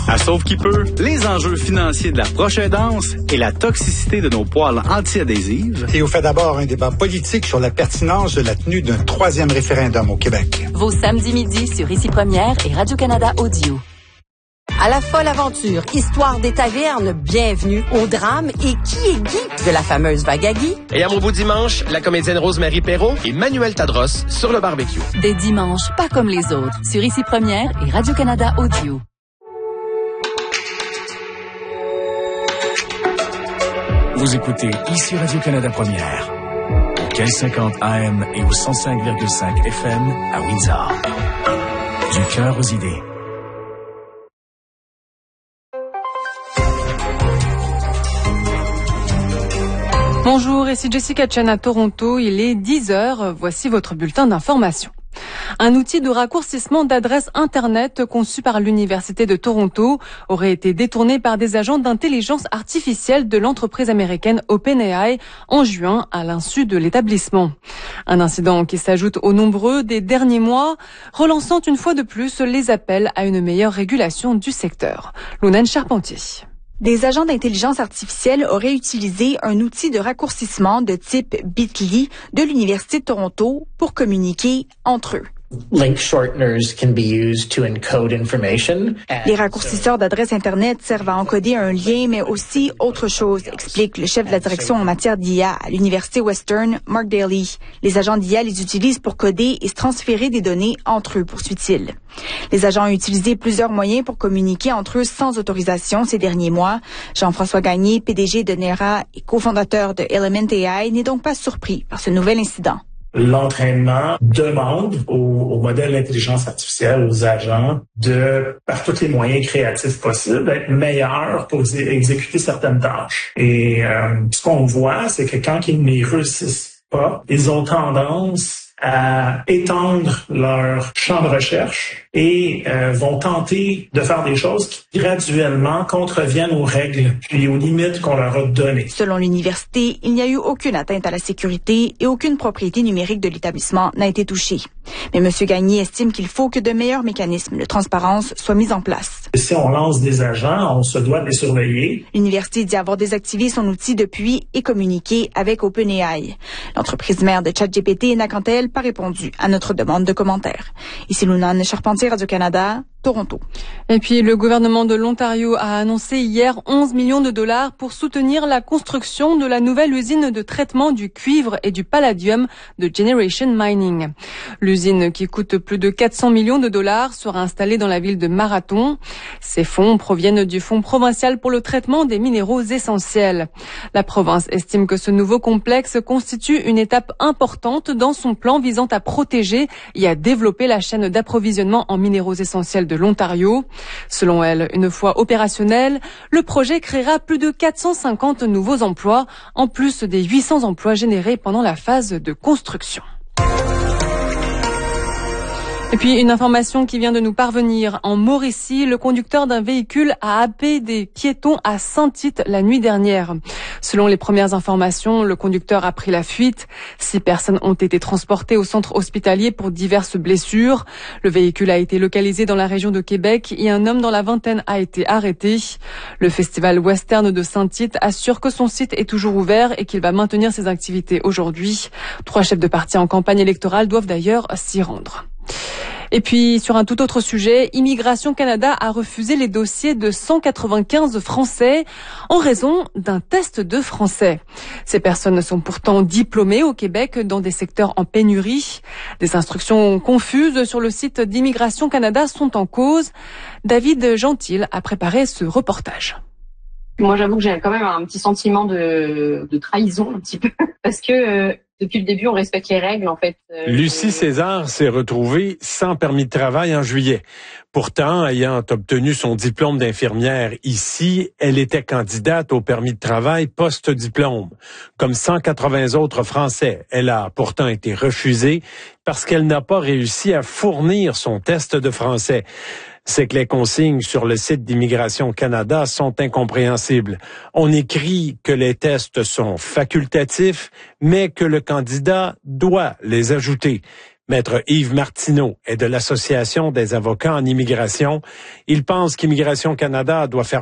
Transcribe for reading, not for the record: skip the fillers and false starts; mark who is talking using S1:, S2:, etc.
S1: À Sauve qui peut, les enjeux financiers de la proche aidance et la toxicité de nos poêles anti-adhésives.
S2: Et on fait d'abord un débat politique sur la pertinence de la tenue d'un 3e référendum au Québec.
S3: Vos samedis midi sur Ici Première et Radio-Canada Audio.
S4: À la folle aventure, histoire des tavernes, bienvenue au drame et qui est Guy de la fameuse vague à Guy.
S5: Et à mon beau dimanche, la comédienne Rose-Marie Perrault et Manuel Tadros sur le barbecue.
S3: Des dimanches pas comme les autres sur Ici Première et Radio-Canada Audio.
S6: Vous écoutez Ici Radio-Canada Première, au 1550 AM et au 105,5 FM à Windsor. Du cœur aux idées.
S7: Bonjour, ici Jessica Chen à Toronto. Il est 10h. Voici votre bulletin d'information. Un outil de raccourcissement d'adresse Internet conçu par l'Université de Toronto aurait été détourné par des agents d'intelligence artificielle de l'entreprise américaine OpenAI en juin à l'insu de l'établissement. Un incident qui s'ajoute aux nombreux des derniers mois, relançant une fois de plus les appels à une meilleure régulation du secteur. Lounane Charpentier.
S8: Des agents d'intelligence artificielle auraient utilisé un outil de raccourcissement de type Bitly de l'Université de Toronto pour communiquer entre eux.
S9: Link shorteners can be used to encode information.
S8: Les raccourcisseurs d'adresse Internet servent à encoder un lien, mais aussi autre chose, explique le chef de la direction en matière d'IA à l'Université Western, Mark Daly. Les agents d'IA les utilisent pour coder et se transférer des données entre eux, poursuit-il. Les agents ont utilisé plusieurs moyens pour communiquer entre eux sans autorisation ces derniers mois. Jean-François Gagné, PDG de Nera et cofondateur de Element AI, n'est donc pas surpris par ce nouvel incident.
S10: L'entraînement demande au modèle d'intelligence artificielle, aux agents, de, par tous les moyens créatifs possibles, d'être meilleurs pour exécuter certaines tâches. Et ce qu'on voit, c'est que quand ils n'y réussissent pas, ils ont tendance à étendre leur champ de recherche et vont tenter de faire des choses qui graduellement contreviennent aux règles puis aux limites qu'on leur a données.
S8: Selon l'université, il n'y a eu aucune atteinte à la sécurité et aucune propriété numérique de l'établissement n'a été touchée. Mais M. Gagné estime qu'il faut que de meilleurs mécanismes de transparence soient mis en place.
S10: Si on lance des agents, on se doit de les surveiller.
S8: L'université dit avoir désactivé son outil depuis et communiqué avec OpenAI. L'entreprise mère de ChatGPT n'a quant à elle pas répondu à notre demande de commentaires. Ici Lounane Charpentier, Radio-Canada, Toronto.
S7: Et puis, le gouvernement de l'Ontario a annoncé hier 11 millions de dollars pour soutenir la construction de la nouvelle usine de traitement du cuivre et du palladium de Generation Mining. L'usine, qui coûte plus de 400 millions de dollars, sera installée dans la ville de Marathon. Ces fonds proviennent du Fonds provincial pour le traitement des minéraux essentiels. La province estime que ce nouveau complexe constitue une étape importante dans son plan visant à protéger et à développer la chaîne d'approvisionnement en minéraux essentiels de l'Ontario. Selon elle, une fois opérationnel, le projet créera plus de 450 nouveaux emplois, en plus des 800 emplois générés pendant la phase de construction. Et puis, une information qui vient de nous parvenir. En Mauricie, le conducteur d'un véhicule a happé des piétons à Saint-Tite la nuit dernière. Selon les premières informations, le conducteur a pris la fuite. 6 personnes ont été transportées au centre hospitalier pour diverses blessures. Le véhicule a été localisé dans la région de Québec et un homme dans la vingtaine a été arrêté. Le festival western de Saint-Tite assure que son site est toujours ouvert et qu'il va maintenir ses activités aujourd'hui. 3 chefs de parti en campagne électorale doivent d'ailleurs s'y rendre. Et puis, sur un tout autre sujet, Immigration Canada a refusé les dossiers de 195 Français en raison d'un test de français. Ces personnes sont pourtant diplômées au Québec dans des secteurs en pénurie. Des instructions confuses sur le site d'Immigration Canada sont en cause. David Gentil a préparé ce reportage.
S11: Moi, j'avoue que j'ai quand même un petit sentiment de trahison, un petit peu, parce que depuis le début, on respecte les règles, en fait.
S12: Lucie César s'est retrouvée sans permis de travail en juillet. Pourtant, ayant obtenu son diplôme d'infirmière ici, elle était candidate au permis de travail post-diplôme. Comme 180 autres Français, elle a pourtant été refusée parce qu'elle n'a pas réussi à fournir son test de français. C'est que les consignes sur le site d'Immigration Canada sont incompréhensibles. On écrit que les tests sont facultatifs, mais que le candidat doit les ajouter. Maître Yves Martineau est de l'Association des avocats en immigration. Il pense qu'Immigration Canada doit faire